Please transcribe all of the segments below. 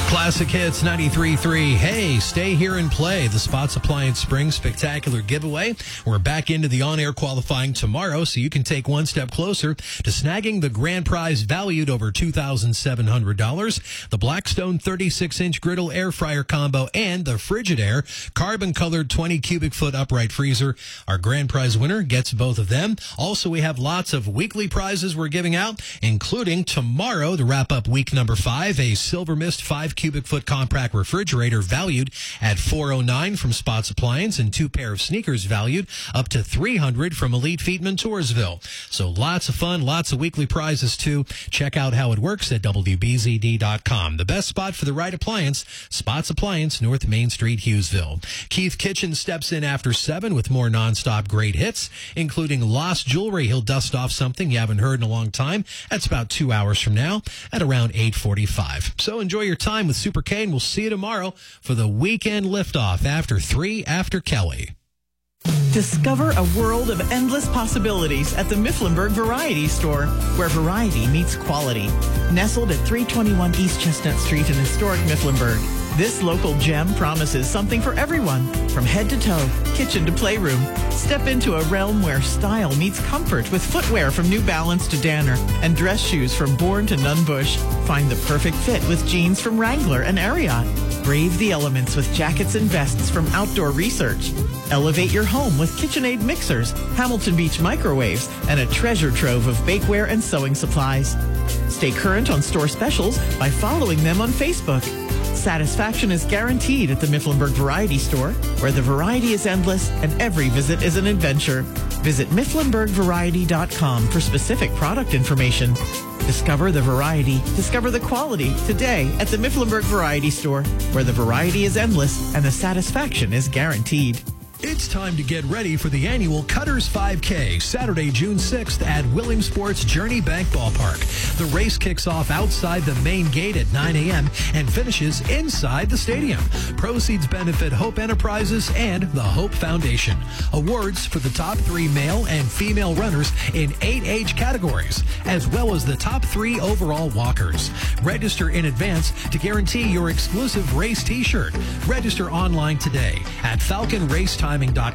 Classic Hits 93.3. Hey, stay here and play. The Spots Appliance Spring Spectacular Giveaway. We're back into the on-air qualifying tomorrow, so you can take one step closer to snagging the grand prize valued over $2,700. The Blackstone 36-inch griddle air fryer combo and the Frigidaire carbon-colored 20-cubic-foot upright freezer. Our grand prize winner gets both of them. Also, we have lots of weekly prizes we're giving out, including tomorrow to wrap up week number 5, a Silver Mist 5-cubic-foot compact refrigerator valued at $409 from Spots Appliance, and 2 pair of sneakers valued up to $300 from Elite Feetman Toursville. So lots of fun, lots of weekly prizes too. Check out how it works at WBZD.com. The best spot for the right appliance, Spots Appliance, North Main Street, Hughesville. Keith Kitchen steps in after 7 with more nonstop great hits, including Lost Jewelry. He'll dust off something you haven't heard in a long time. That's about 2 hours from now at around 8:45. So enjoy your time with Super K, and we'll see you tomorrow for the weekend liftoff after 3 after Kelly. Discover a world of endless possibilities at the Mifflinburg Variety Store, where variety meets quality. Nestled at 321 East Chestnut Street in historic Mifflinburg, this local gem promises something for everyone, from head to toe, kitchen to playroom. Step into a realm where style meets comfort with footwear from New Balance to Danner and dress shoes from Bourne to Nunn Bush. Find the perfect fit with jeans from Wrangler and Ariat. Brave the elements with jackets and vests from Outdoor Research. Elevate your home with KitchenAid mixers, Hamilton Beach microwaves, and a treasure trove of bakeware and sewing supplies. Stay current on store specials by following them on Facebook. Satisfaction is guaranteed at the Mifflinburg Variety Store, where the variety is endless and every visit is an adventure. Visit MifflinburgVariety.com for specific product information. Discover the variety, discover the quality today at the Mifflinburg Variety Store, where the variety is endless and the satisfaction is guaranteed. It's time to get ready for the annual Cutters 5K, Saturday, June 6th at Williamsport's Journey Bank Ballpark. The race kicks off outside the main gate at 9 a.m. and finishes inside the stadium. Proceeds benefit Hope Enterprises and the Hope Foundation. Awards for the top 3 male and female runners in 8 age categories, as well as the top 3 overall walkers. Register in advance to guarantee your exclusive race t-shirt. Register online today at FalconRaceTiming.com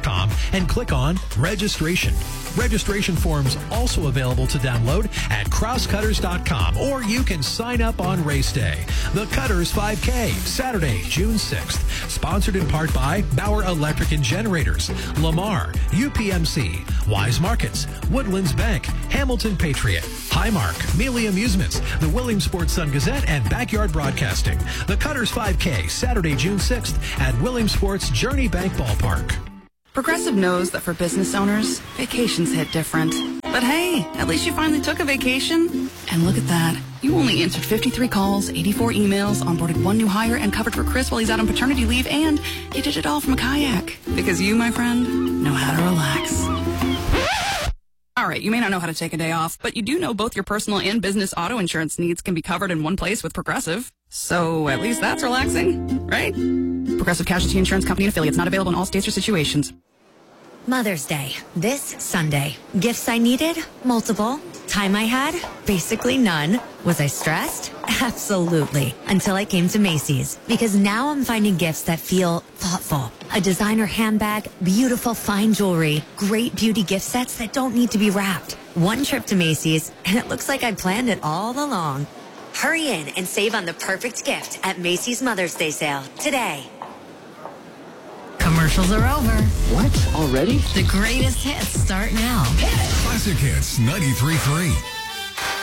and click on Registration. Registration forms also available to download at crosscutters.com, or you can sign up on race day. The Cutters 5K, Saturday, June 6th. Sponsored in part by Bauer Electric and Generators, Lamar, UPMC, Wise Markets, Woodlands Bank, Hamilton Patriot, Highmark, Mealy Amusements, the Williamsport Sun-Gazette, and Backyard Broadcasting. The Cutters 5K, Saturday, June 6th at Williamsport's Journey Bank Ballpark. Progressive knows that for business owners, vacations hit different. But hey, at least you finally took a vacation. And look at that. You only answered 53 calls, 84 emails, onboarded 1 new hire, and covered for Chris while he's out on paternity leave, and you did it all from a kayak. Because you, my friend, know how to relax. All right, you may not know how to take a day off, but you do know both your personal and business auto insurance needs can be covered in one place with Progressive. So at least that's relaxing, right? Progressive Casualty Insurance Company and affiliates, not available in all states or situations. Mother's Day, this Sunday. Gifts I needed? Multiple. Time I had? Basically none. Was I stressed? Absolutely. Until I came to Macy's. Because now I'm finding gifts that feel thoughtful. A designer handbag, beautiful fine jewelry, great beauty gift sets that don't need to be wrapped. One trip to Macy's, and it looks like I planned it all along. Hurry in and save on the perfect gift at Macy's Mother's Day sale today. Commercials are over. What? Already? The greatest hits start now. Classic Hits 93.3.